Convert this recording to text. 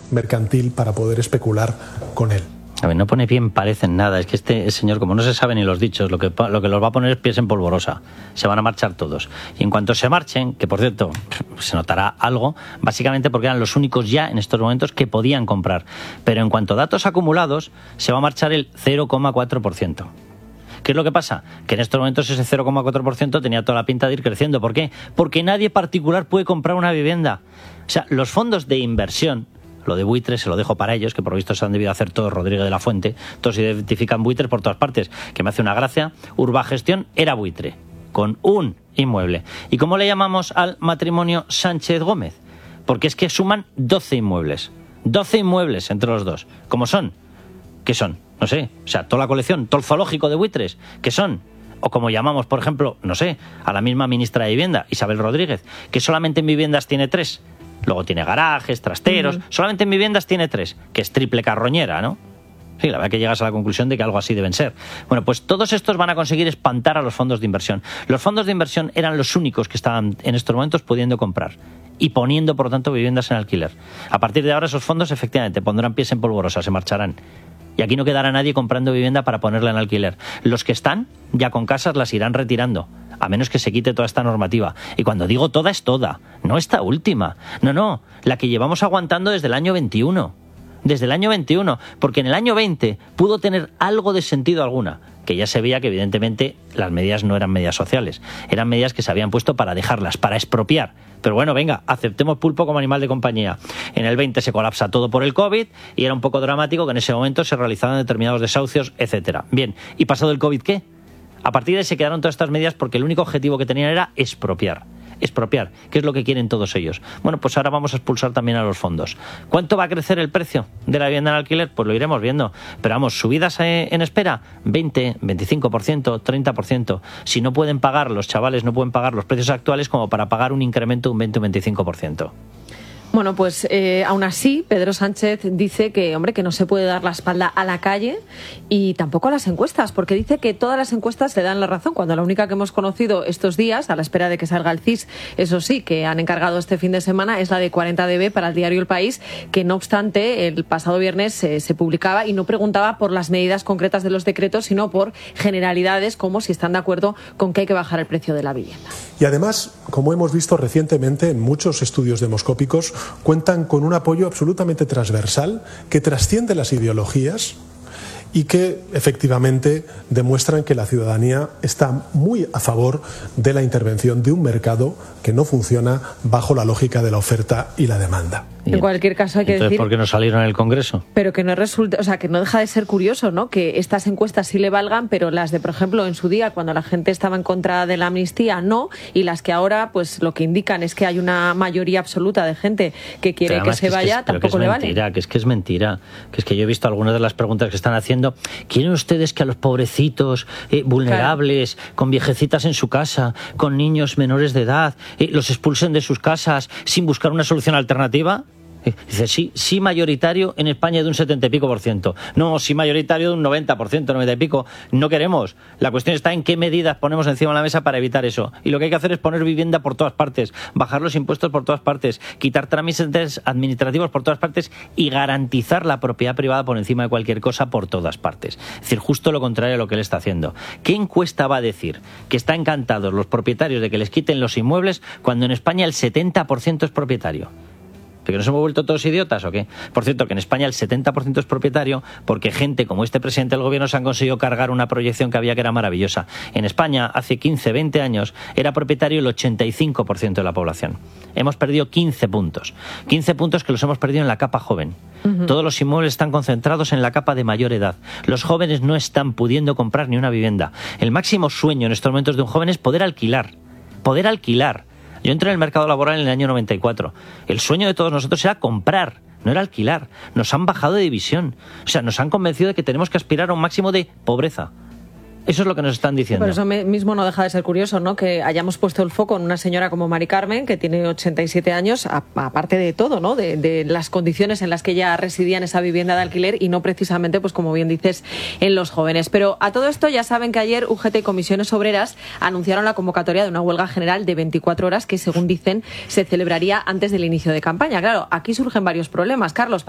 mercantil para poder especular con él. A ver, no pone pie en pared en nada. Es que este señor, como no se sabe ni los dichos, lo que los va a poner es pies en polvorosa. Se van a marchar todos. Y en cuanto se marchen, que por cierto se notará algo, básicamente porque eran los únicos ya en estos momentos que podían comprar. Pero en cuanto a datos acumulados, se va a marchar el 0,4%. ¿Qué es lo que pasa? Que en estos momentos ese 0,4% tenía toda la pinta de ir creciendo. ¿Por qué? Porque nadie particular puede comprar una vivienda. O sea, los fondos de inversión, lo de buitres se lo dejo para ellos, que por lo visto se han debido hacer todos Rodríguez de la Fuente, todos identifican buitres por todas partes, que me hace una gracia. Urbagestión era buitre, con un inmueble. ¿Y cómo le llamamos al matrimonio Sánchez Gómez? Porque es que suman 12 inmuebles. 12 inmuebles entre los dos. ¿Cómo son? ¿Qué son? No sé, o sea, toda la colección, todo el zoológico de buitres. ¿Qué son? O como llamamos, por ejemplo, no sé, a la misma ministra de Vivienda, Isabel Rodríguez, que solamente en viviendas tiene 3. Luego tiene garajes, trasteros, solamente en viviendas tiene 3, que es triple carroñera, ¿no? Sí, la verdad que llegas a la conclusión de que algo así deben ser. Bueno, pues todos estos van a conseguir espantar a los fondos de inversión. Los fondos de inversión eran los únicos que estaban en estos momentos pudiendo comprar y poniendo, por lo tanto, viviendas en alquiler. A partir de ahora esos fondos efectivamente pondrán pies en polvorosa, se marcharán. Y aquí no quedará nadie comprando vivienda para ponerla en alquiler. Los que están ya con casas las irán retirando, a menos que se quite toda esta normativa. Y cuando digo toda, es toda, no esta última. No, la que llevamos aguantando desde el año 21. Desde el año 21, porque en el año 20 pudo tener algo de sentido alguna, que ya se veía que evidentemente las medidas no eran medidas sociales, eran medidas que se habían puesto para dejarlas, para expropiar. Pero bueno, venga, aceptemos pulpo como animal de compañía. En el 20 se colapsa todo por el COVID y era un poco dramático que en ese momento se realizaban determinados desahucios, etcétera. Bien, ¿y pasado el COVID qué? A partir de ahí se quedaron todas estas medidas porque el único objetivo que tenían era expropiar. Expropiar, que es lo que quieren todos ellos. Bueno, pues ahora vamos a expulsar también a los fondos. ¿Cuánto va a crecer el precio de la vivienda en alquiler? Pues lo iremos viendo. Pero vamos, subidas en espera, 20, 25%, 30%. Si no pueden pagar, los chavales no pueden pagar los precios actuales como para pagar un incremento de un 20 o 25%. Bueno, pues aún así, Pedro Sánchez dice que, hombre, que no se puede dar la espalda a la calle y tampoco a las encuestas, porque dice que todas las encuestas le dan la razón, cuando la única que hemos conocido estos días, a la espera de que salga el CIS, eso sí, que han encargado este fin de semana, es la de 40dB para el diario El País, que no obstante, el pasado viernes se publicaba y no preguntaba por las medidas concretas de los decretos, sino por generalidades, como si están de acuerdo con que hay que bajar el precio de la vivienda. Y además, como hemos visto recientemente en muchos estudios demoscópicos, cuentan con un apoyo absolutamente transversal que trasciende las ideologías y que efectivamente demuestran que la ciudadanía está muy a favor de la intervención de un mercado que no funciona bajo la lógica de la oferta y la demanda. En cualquier caso hay que Entonces, decir... ¿por qué no salieron en el Congreso? Pero que no resulta, o sea, que no deja de ser curioso, ¿no? Que estas encuestas sí le valgan, pero las de, por ejemplo, en su día, cuando la gente estaba en contra de la amnistía, no, y las que ahora, pues lo que indican es que hay una mayoría absoluta de gente que quiere que se vaya, tampoco le vale. Que es mentira, que es que yo he visto algunas de las preguntas que están haciendo. ¿Quieren ustedes que a los pobrecitos, vulnerables, con viejecitas en su casa, con niños menores de edad, los expulsen de sus casas sin buscar una solución alternativa? Dice, sí mayoritario en España de un 70 y pico por ciento. No, sí mayoritario de un 90%, 90 y pico. No queremos. La cuestión está en qué medidas ponemos encima de la mesa para evitar eso. Y lo que hay que hacer es poner vivienda por todas partes, bajar los impuestos por todas partes, quitar trámites administrativos por todas partes y garantizar la propiedad privada por encima de cualquier cosa por todas partes. Es decir, justo lo contrario a lo que él está haciendo. ¿Qué encuesta va a decir que están encantados los propietarios de que les quiten los inmuebles cuando en España el 70% es propietario? ¿Que nos hemos vuelto todos idiotas o qué? Por cierto, que en España el 70% es propietario porque gente como este presidente del gobierno se han conseguido cargar una proyección que había que era maravillosa. En España, hace 15, 20 años, era propietario el 85% de la población. Hemos perdido 15 puntos. 15 puntos que los hemos perdido en la capa joven. Todos los inmuebles están concentrados en la capa de mayor edad. Los jóvenes no están pudiendo comprar ni una vivienda. El máximo sueño en estos momentos de un joven es poder alquilar. Poder alquilar. Yo entré en el mercado laboral en el año 94. El sueño de todos nosotros era comprar, no era alquilar. Nos han bajado de división. O sea, nos han convencido de que tenemos que aspirar a un máximo de pobreza. Eso es lo que nos están diciendo. Por eso mismo no deja de ser curioso, ¿no? Que hayamos puesto el foco en una señora como Mari Carmen, que tiene 87 años, aparte de todo, ¿no? De las condiciones en las que ella residía en esa vivienda de alquiler y no precisamente, pues como bien dices, en los jóvenes. Pero a todo esto ya saben que ayer UGT y Comisiones Obreras anunciaron la convocatoria de una huelga general de 24 horas que, según dicen, se celebraría antes del inicio de campaña. Claro, aquí surgen varios problemas. Carlos,